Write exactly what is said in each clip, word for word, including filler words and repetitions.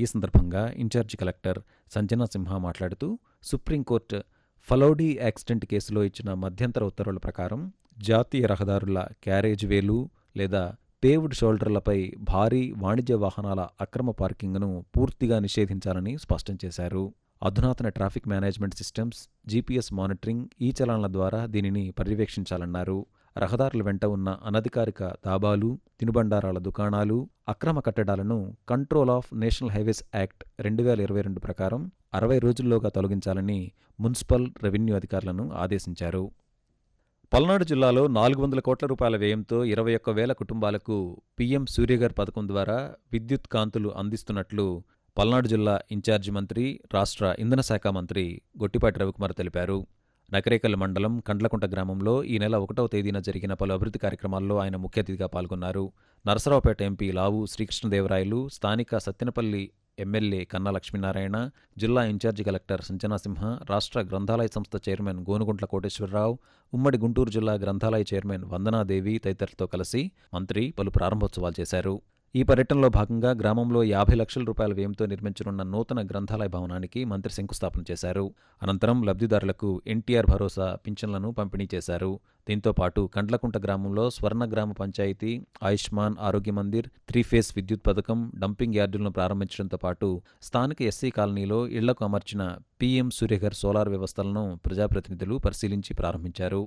ఈ సందర్భంగా incharge collector Sanjana సింహ మాట్లాడుతూ సుప్రీంకోర్టు ఫలౌడీ యాక్సిడెంట్ కేసులో ఇచ్చిన మధ్యంతర ఉత్తర్వుల ప్రకారం జాతీయ రహదారుల క్యారేజ్ వేలు లేదా పేవ్డ్ షోల్డర్లపై భారీ వాణిజ్య వాహనాల అక్రమ పార్కింగ్ను పూర్తిగా నిషేధించాలని స్పష్టం చేశారు. అధునాతన traffic management systems, GPS monitoring, ఈ చలాన్ల ద్వారా దీనిని పర్యవేక్షించాలన్నారు. రహదారుల వెంట ఉన్న అనధికారిక దాబాలు, తినుబండారాల దుకాణాలు, అక్రమ కట్టడాలను control of national highways act రెండు వేల ఇరవై రెండు ప్రకారం అరవై రోజుల్లోగా తొలగించాలని మున్సిపల్, రెవెన్యూ అధికారులను ఆదేశించారు. పల్నాడు జిల్లాలో నాలుగు వందల కోట్ల రూపాయల వ్యయంతో ఇరవై ఒక్క వేల కుటుంబాలకు పీఎం సూర్యఘర్ పథకం ద్వారా విద్యుత్ కాంతులు అందిస్తున్నట్లు పల్నాడు జిల్లా ఇన్ఛార్జి మంత్రి, రాష్ట్ర ఇంధన శాఖ మంత్రి గొట్టిపాటి రవికుమార్ తెలిపారు. నకరేకల్ మండలం కండ్లకుంట గ్రామంలో ఈ నెల ఒకటవ తేదీన జరిగిన పలు అభివృద్ధి కార్యక్రమాల్లో ఆయన ముఖ్య అతిథిగా పాల్గొన్నారు. నరసరావుపేట ఎంపీ లావు శ్రీకృష్ణదేవరాయలు, స్థానిక సత్తెనపల్లి ఎమ్మెల్యే కన్నా లక్ష్మీనారాయణ, జిల్లా ఇన్ఛార్జి కలెక్టర్ సంజనా సింహ, రాష్ట్ర గ్రంథాలయ సంస్థ చైర్మన్ గోనుగుంట్ల కోటేశ్వరరావు, ఉమ్మడి గుంటూరు జిల్లా గ్రంథాలయ చైర్మన్ వందనాదేవి తదితరులతో కలిసి మంత్రి పలు ప్రారంభోత్సవాలు చేశారు. ఈ పర్యటనలో భాగంగా గ్రామంలో యాభై లక్షల రూపాయల వ్యయంతో నిర్మించనున్న నూతన గ్రంథాలయ భవనానికి మంత్రి శంకుస్థాపన చేశారు. అనంతరం లబ్ధిదారులకు ఎన్టీఆర్ భరోసా పింఛన్లను పంపిణీ చేశారు. దీంతో పాటు కండ్లకుంట గ్రామంలో స్వర్ణ గ్రామ పంచాయతీ, ఆయుష్మాన్ ఆరోగ్య మందిర్, త్రీ ఫేస్ విద్యుత్ పథకం, డంపింగ్ యార్డులను ప్రారంభించడంతో పాటు స్థానిక ఎస్సీ కాలనీలో ఇళ్లకు అమర్చిన పీఎం సూర్యఘర్ సోలార్ వ్యవస్థలను ప్రజాప్రతినిధులు పరిశీలించి ప్రారంభించారు.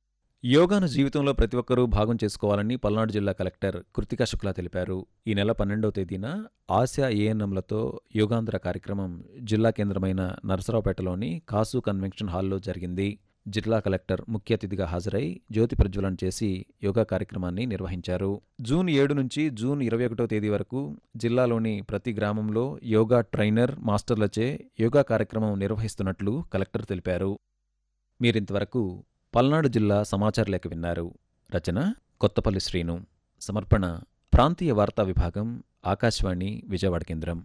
యోగాను జీవితంలో ప్రతి ఒక్కరూ భాగం చేసుకోవాలని పల్నాడు జిల్లా కలెక్టర్ కృతికా శుక్లా తెలిపారు. ఈ నెల పన్నెండవ తేదీన ఆశా ఏఎన్ఎంలతో యోగాంధ్ర కార్యక్రమం జిల్లా కేంద్రమైన నరసరావుపేటలోని కాసు కన్వెన్షన్ హాల్లో జరిగింది. జిల్లా కలెక్టర్ ముఖ్య అతిథిగా హాజరై జ్యోతి ప్రజ్వలన చేసి యోగా కార్యక్రమాన్ని నిర్వహించారు. జూన్ ఏడు నుంచి జూన్ ఇరవై ఒకటో తేదీ వరకు జిల్లాలోని ప్రతి గ్రామంలో యోగా ట్రైనర్, మాస్టర్లచే యోగా కార్యక్రమం నిర్వహిస్తున్నట్లు కలెక్టర్ తెలిపారు. మీరింతవరకు పల్నాడు జిల్లా సమాచార లేఖ విన్నారు. రచన కొత్తపల్లి శ్రీను. సమర్పణ ప్రాంతీయ వార్తా విభాగం, ఆకాశవాణి విజయవాడ కేంద్రం.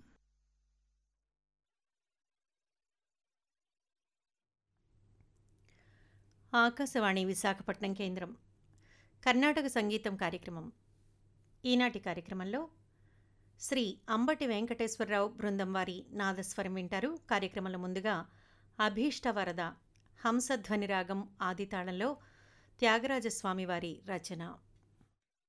ఆకాశవాణి విశాఖపట్నం కేంద్రం. కర్ణాటక సంగీతం కార్యక్రమం. ఈనాటి కార్యక్రమంలో శ్రీ అంబటి వెంకటేశ్వరరావు బృందం వారి నాదస్వరం వింటారు. కార్యక్రమంలో ముందుగా అభీష్టవరద హంసధ్వని రాగం ఆదితాళంలో త్యాగరాజస్వామి వారి రచన.